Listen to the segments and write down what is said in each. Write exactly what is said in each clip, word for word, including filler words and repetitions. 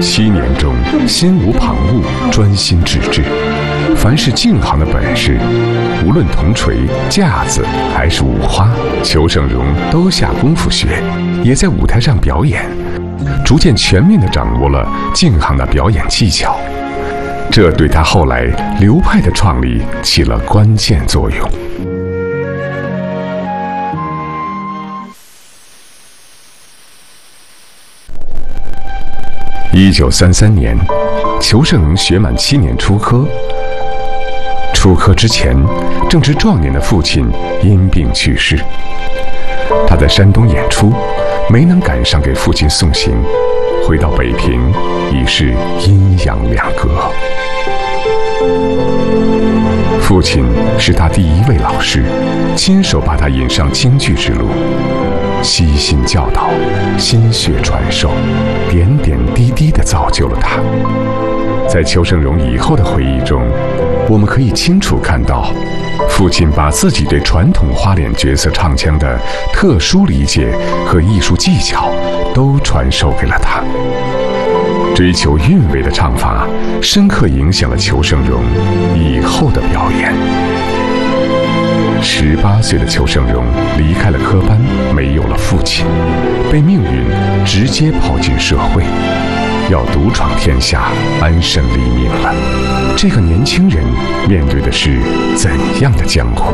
七年中，心无旁骛，专心致志。凡是净行的本事，无论铜锤、架子还是五花，裘盛戎都下功夫学，也在舞台上表演，逐渐全面地掌握了净行的表演技巧。这对他后来流派的创立起了关键作用。一九三三年，裘盛戎学满七年出科。出科之前，正值壮年的父亲因病去世，他在山东演出，没能赶上给父亲送行，回到北平已是阴阳两隔。父亲是他第一位老师，亲手把他引上京剧之路，悉心教导，心血传授，点点滴滴地造就了他。在裘盛戎以后的回忆中，我们可以清楚看到，父亲把自己对传统花脸角色唱腔的特殊理解和艺术技巧都传授给了他。追求韵味的唱法，深刻影响了裘盛戎以后的表演。十八岁的裘盛戎离开了科班，没有了父亲，被命运直接抛进社会，要独闯天下，安身立命了。这个年轻人面对的是怎样的江湖？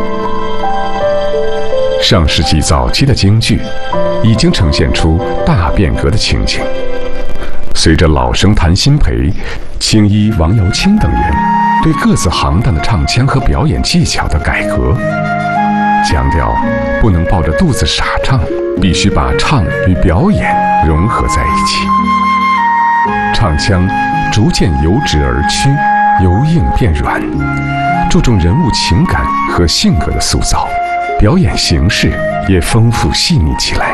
上世纪早期的京剧已经呈现出大变革的情景。随着老生谭鑫培、青衣王瑶卿等人对各自行当的唱腔和表演技巧的改革，强调不能抱着肚子傻唱，必须把唱与表演融合在一起。唱腔逐渐由直而曲，由硬变软，注重人物情感和性格的塑造，表演形式也丰富细腻起来。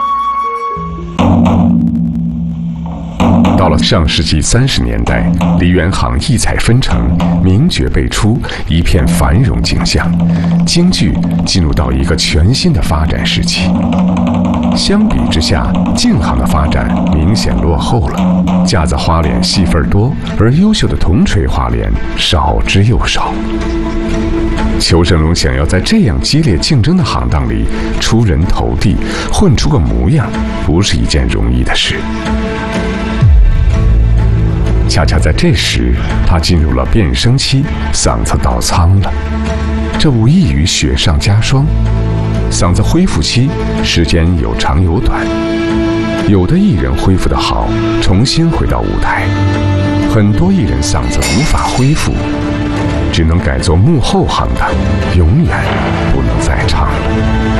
到了上世纪三十年代，梨园行异彩纷呈，名角辈出，一片繁荣景象，京剧进入到一个全新的发展时期。相比之下，净行的发展明显落后了，架子花脸戏份多，而优秀的铜锤花脸少之又少。裘盛戎想要在这样激烈竞争的行当里出人头地，混出个模样，不是一件容易的事。恰恰在这时，他进入了变声期，嗓子倒苍了，这无异于雪上加霜。嗓子恢复期时间有长有短，有的艺人恢复得好，重新回到舞台，很多艺人嗓子无法恢复，只能改做幕后行当，永远不能再唱。